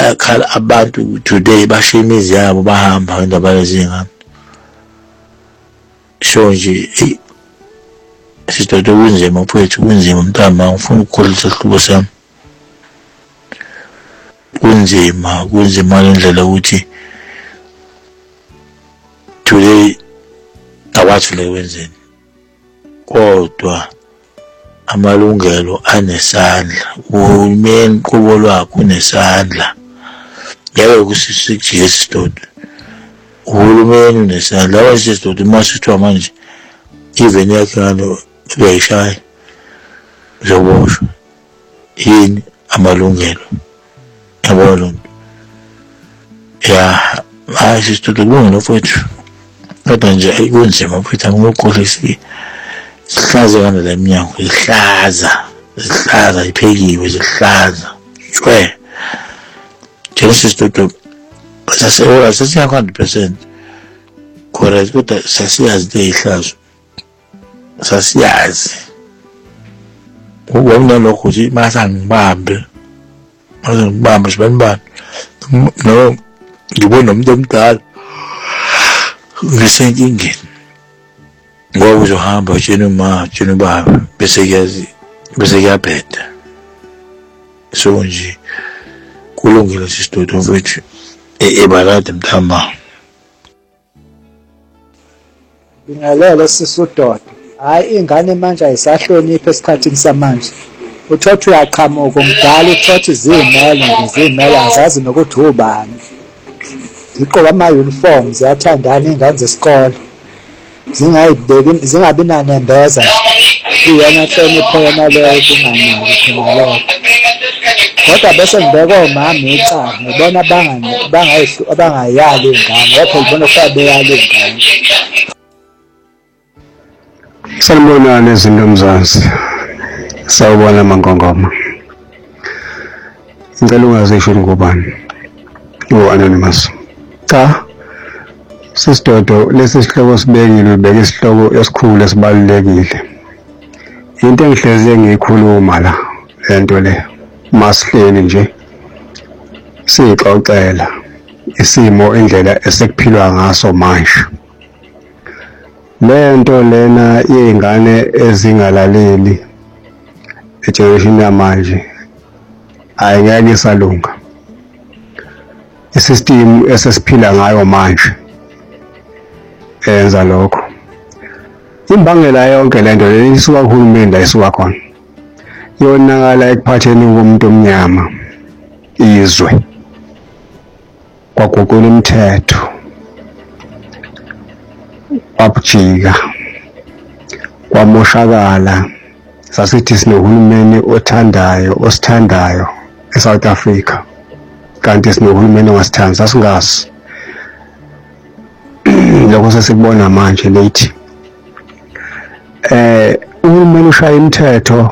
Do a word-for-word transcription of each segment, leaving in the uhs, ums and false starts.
bayakhala abantu today bashiya imizi yabo bahamba indaba lezingane. So nje sidoda kunzima mfowethu, kunzima mntama, ngifuna ukukhulisa isihlubo sami. Kunzima, kunzima ngendlela ukuthi today awathi le wenzeni. Kodwa amalungelo anesandla, uhulumeni qobo lwakhe unesandla. Yebo kusisijike sidoda. Uhulumeni unesandla. Lawa sidoda masithiwa manje even yakhe ngalo beyishaya zoboshwa. Yini amalungelo? Yabona lo nto. Ya, hayi sidoda kulungile mfowethu. Kodwa nje kunzima mfowethu, anginokuqolisa. Sihlaza kana la minyango, ihlaza, ihlaza iphekiwe, ihlaza. Shwe. Genesis to sase sase one hundred percent correct, kodwa sasiyazi le ihlazo. Sasiyazi. Ubona lokho nje masa ngibambe. Masa ngibambe sibanibani. No, ngibona umuntu omdala. Ngisenkingeni. Ngoba uzohamba utshena uma utshena ubaba bese kuyazi bese kuyabheda. So nje kulungile sidoda mfethu ebalade mthamba. Bingalela sisudoda. Hayi ingane manje ayisahloniphe esikhathini samanje. Uthothi uyaqhamuka umdala uthothi izimela ngizimela azazi nokuthi ubani. Ziqoka ama uniforms ziyathandana ingane zesikole. Zingayibeki zingabi nanembeza. Iyona hlonipho yona leyo kunganalo khona lokho. Kodwa bese ngibeka omama ecala ngibona abangani bangayihlu abangayali ingane lapho ngibona kwabeyali ingane. Sanibonani izinto mzansi. Sawubona mangongoma. Ngicela ungazisho ngubani. Ngo anonymous. Cha. Sisidodo lesi sihloko sibekile ubeka isihloko esikhulu esibalulekile. Into engihleze ngiyikhuluma la lento le masihleli nje sixoxela isimo indlela esekuphilwa ngaso manje. Lento lena yezingane ezingalaleli egeneration yamanje ayingeke isalunga. Isystem esesiphila ngayo manje enza lokho. Imbangela yonke lento le isuka kuhulumeni la isuka khona. Yonakala ekuphatheni komuntu omnyama izwe. Kwaguqula imithetho. Kwabujika. Kwamoshakala. Sasithi sinohulumeni othandayo, osithandayo eSouth Africa. Kanti sinohulumeni ongasithandi, sasingazi. Lokho sesikubona manje late. Eh uhulumeni ushaya imithetho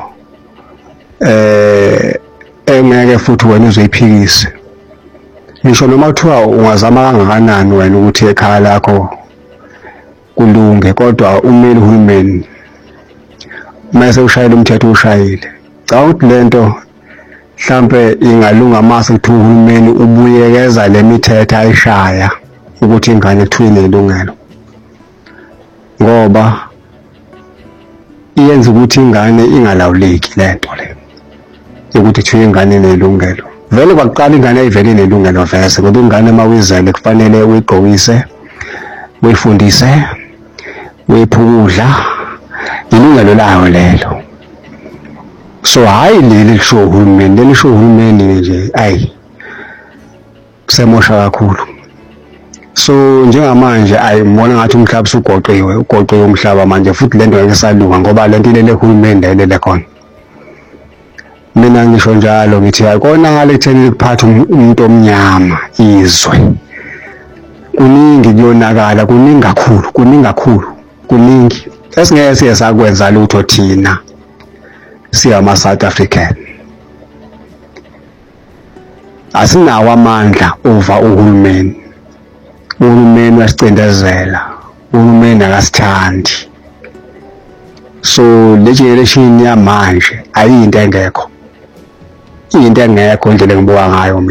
eh engeke futhi wena uzoyiphikise. Ngisho noma kuthiwa ungazama kangakanani wena ukuthi ekhaya lakho kulunge, kodwa umeli uhulumeni mase ushayela umthetho ushayile. Cha ukuthi lento mhlambe ingalunga mase kuthi uhulumeni ubuyekeza le mithetho ayishaya ukuthi ingane kuthiwe inelungelo. Ngoba iyenza ukuthi ingane ingalawuleki lento le. Ukuthi kuthiwe ingane inelungelo. Vele kwaqala ingane ayivele inelungelo vese, ngoba ingane mawizele kufanele uyigqokise, uyifundise, uyiphukudla, ilungelo layo lelo. So hayi leli lisho uhulumeni, leli lisho uhulumeni nje ayi kusemosha kakhulu. So njengamanje ayibona ngathi umhlaba usugoqiwe, ugoqiwe umhlaba manje futhi lento ngeke salunga ngoba lento ile lehulumeni lele khona. Mina ngisho njalo ngithi akona ngale theni kuphatha umuntu omnyama izwe. Kuningi kuyonakala, kuningi kakhulu, kuningi kakhulu, kuningi. Esingeke siye sakwenza lutho thina siyama South African. Asinawo amandla over uhulumeni. Uhulumeni uyasicindezela, uhulumeni akasithandi. So le generation yamanje ayinto engekho. Into engekho indlela engibuka ngayo mina.